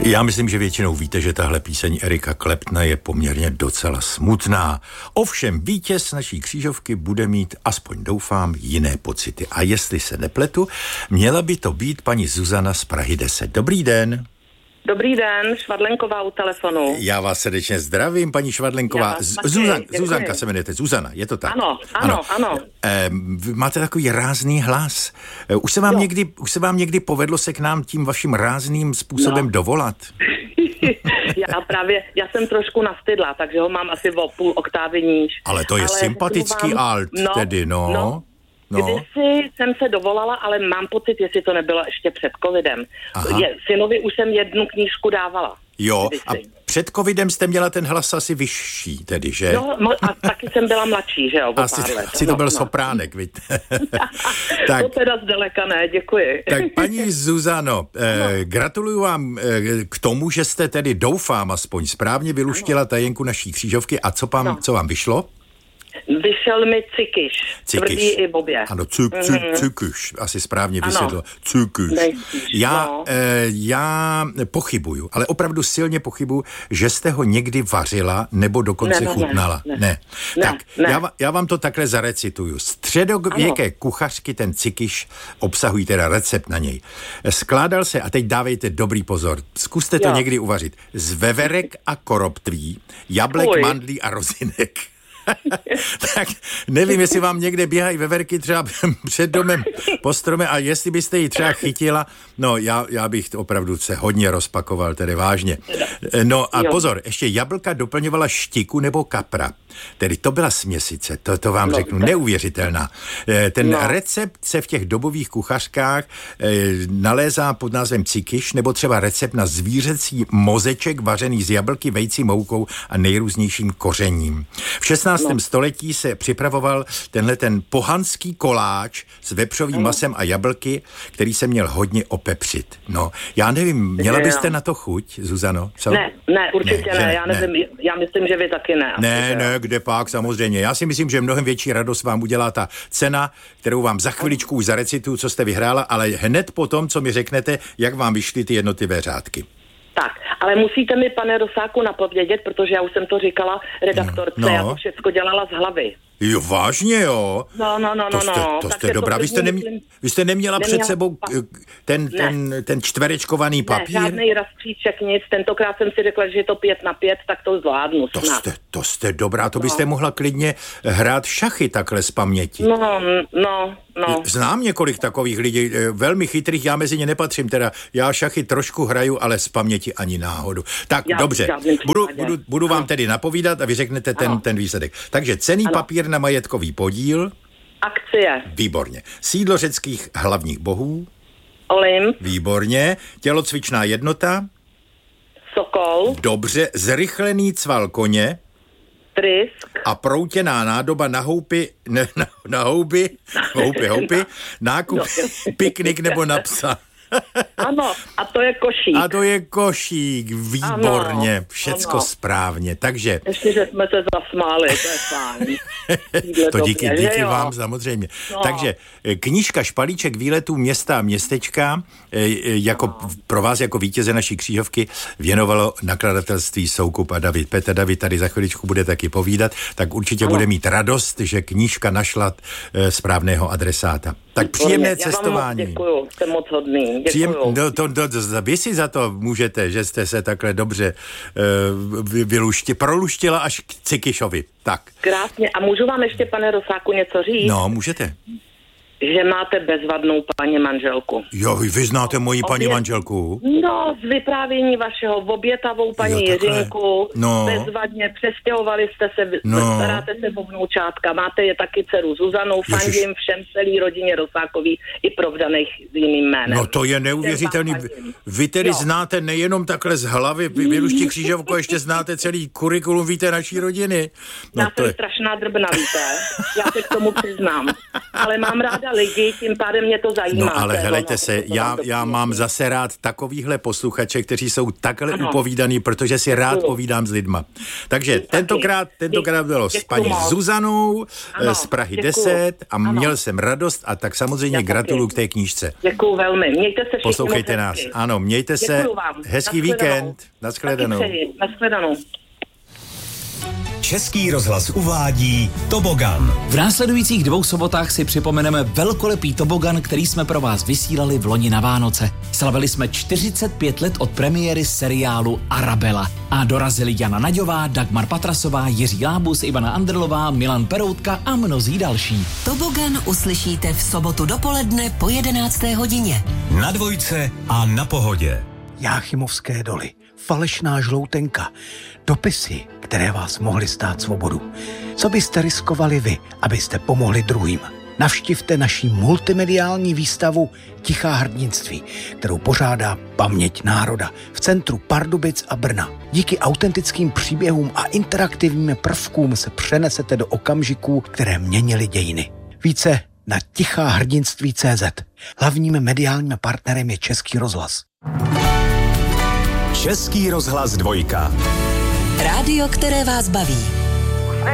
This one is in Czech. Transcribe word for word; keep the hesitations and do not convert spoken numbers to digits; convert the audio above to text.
Já myslím, že většinou víte, že tahle píseň Erika Claptona je poměrně docela smutná. Ovšem vítěz naší křížovky bude mít, aspoň doufám, jiné pocity. A jestli se nepletu, měla by to být paní Zuzana z Prahy deset. Dobrý den. Dobrý den, Švadlenková u telefonu. Já vás srdečně zdravím, paní Švadlenková. Zuzan, Zuzanka se jmenujete, Zuzana, je to tak? Ano, ano, ano. ano. E, vy máte takový rázný hlas. E, už, se vám někdy, už se vám někdy povedlo se k nám tím vaším rázným způsobem no. dovolat? já právě, já jsem trošku nastydla, takže ho mám asi o půl oktávy níž. Ale to je ale sympatický vám, alt no, tedy, no. no. No. Kdysi jsem se dovolala, ale mám pocit, jestli to nebylo ještě před covidem. Je, synovi už jsem jednu knížku dávala. Jo, kdysi. A před covidem jste měla ten hlas asi vyšší tedy, že? No, a taky jsem byla mladší, že jo, o asi, pár let. Asi to no, byl no. sopránek, víte. tak, to teda zdaleka ne, děkuji. Tak paní Zuzano, eh, no. gratuluju vám eh, k tomu, že jste tedy, doufám aspoň, správně vyluštila ano. tajenku naší křížovky. A co, pám, no. co vám vyšlo? Vyšel mi cikyš, tvrdý i bobě. Ano, cuk, cuk, mm-hmm. cukuš, asi správně vysvětlo. Cukuš. Já, no. eh, já pochybuju, ale opravdu silně pochybuju, že jste ho někdy vařila nebo dokonce ne, ne, chutnala. Ne, ne. ne. Tak, ne. Já, já vám to takhle zarecituju. Středověké ano. kuchařky ten cikyš obsahují teda recept na něj. Skládal se, a teď dávejte dobrý pozor, zkuste to jo. někdy uvařit, z veverek a koroptví, jablek, Uj. mandlí a rozinek. Tak nevím, jestli vám někde běhají veverky třeba před domem po strome a jestli byste ji třeba chytila, no já, já bych opravdu se hodně rozpakoval, tedy vážně. No a pozor, ještě jablka doplňovala štiku nebo kapra. Tedy to byla směsice, to, to vám no, řeknu, neuvěřitelná. Ten no. recept se v těch dobových kuchařkách e, nalézá pod názvem cikyš, nebo třeba recept na zvířecí mozeček vařený z jablky, vejcí, moukou a nejrůznějším kořením. V šestnáctém No. století se připravoval tenhle ten pohanský koláč s vepřovým ano. masem a jablky, který se měl hodně opepřit. No, já nevím, měla byste na to chuť, Zuzano? Co? Ne, ne, určitě ne, ne. já nevím, ne. já myslím, že vy taky ne. Ne, asi, ne, kde pak, samozřejmě. Já si myslím, že mnohem větší radost vám udělá ta cena, kterou vám za chviličku už zarecituju, co jste vyhrála, ale hned po tom, co mi řeknete, jak vám vyšly ty jednotlivé řádky. Tak, ale musíte mi, pane Rosáku, napovědět, protože já už jsem to říkala redaktorce, no. já to všechno dělala z hlavy. Jo, vážně, jo? No, no, no, to jste, no. To jste dobrá. Vy jste, nemě, vy jste neměla, neměla před sebou pa- ten, ten, ten čtverečkovaný papír? Ne, žádnej rastříček, nic. Tentokrát jsem si řekla, že je to pět na pět, tak to zvládnu. To jste, to jste dobrá, to byste no. mohla klidně hrát šachy takhle z paměti. No, no, no. Znám několik takových lidí, velmi chytrých, já mezi ně nepatřím, teda já šachy trošku hraju, ale z paměti ani náhodu. Tak, já, dobře, budu, budu, budu vám tedy napovídat a vy řeknete ten, ten výsledek. Takže cenný ano. papír na majetkový podíl. Akcie. Výborně. Sídlo řeckých hlavních bohů. Olymp. Výborně. Tělocvičná jednota. Sokol. Dobře. Zrychlený cval koně. Trysk. A proutěná nádoba na houpy, ne, na, na houby, houpy, houpy, nákup, no. piknik nebo na psa. Ano, a to je košík. A to je košík, výborně, ano, všecko ano. správně, takže... Ještě, že jsme se zasmáli, to je fajn. To díky, dobře, díky vám samozřejmě. No. Takže knížka Špalíček výletů města a městečka jako no. pro vás jako vítěze naší křížovky věnovalo nakladatelství Soukup a David. Petr David tady za chviličku bude taky povídat, tak určitě ano. bude mít radost, že knížka našla správného adresáta. Tak příjemné já cestování. Já vám moc děkuju, jste moc hodný. Příjem, no, to, to, to, vy si za to můžete, že jste se takhle dobře uh, vylušti, proluštila až k Cikyšovi. Tak. Krásně. A můžu vám ještě, pane Rosáku, něco říct? No, můžete. Že máte bezvadnou paní manželku. Jo, vy znáte moji Obě... paní manželku? No, z vyprávění vašeho obětavou paní jo, Jiřinku. No. Bezvadně, přestěhovali jste se, no. staráte se o vnoučátka, máte je taky dceru Zuzanou, fandím všem celý rodině Rosákový i provdaných s jiným jménem. No to je neuvěřitelný. Vy tedy jo. znáte nejenom takhle z hlavy, vy vyluští křížovku, ještě znáte celý kurikulum, víte, naší rodiny. No, já jsem je... strašná drbna, víte. Já se k tomu přiznám. Ale mám ráda ráda lidi, tím pádem mě to zajímá. No ale helejte se, já, já mám zase rád takovýhle posluchače, kteří jsou takhle ano. upovídaný, protože si rád Děkuju. povídám s lidma. Takže tentokrát, tentokrát bylo Děkuju. s paní Zuzanou ano. z Prahy Děkuju. deset a ano. měl jsem radost a tak samozřejmě gratuluju k té knížce. Děkuju velmi. Mějte se všichni. Poslouchejte nás. Ano, mějte se. Vám. Hezký víkend. Naschledanou. Naschledanou. Český rozhlas uvádí Tobogan. V následujících dvou sobotách si připomeneme velkolepý tobogan, který jsme pro vás vysílali v loni na Vánoce. Slavili jsme čtyřicet pět let od premiéry seriálu Arabela a dorazili Jana Naďová, Dagmar Patrasová, Jiří Lábus, Ivana Andrlová, Milan Peroutka a mnozí další. Tobogan uslyšíte v sobotu dopoledne po jedenácté hodině. Na Dvojce a na Pohodě. Jáchymovské doly, falešná žloutenka, dopisy, které vás mohly stát svobodu. Co byste riskovali vy, abyste pomohli druhým? Navštivte naši multimediální výstavu Tichá hrdinství, kterou pořádá Paměť národa v centru Pardubic a Brna. Díky autentickým příběhům a interaktivním prvkům se přenesete do okamžiků, které měnily dějiny. Více na tichá hrdinství tečka cé zet. Hlavním mediálním partnerem je Český rozhlas. Český rozhlas dvojka. Rádio, které vás baví.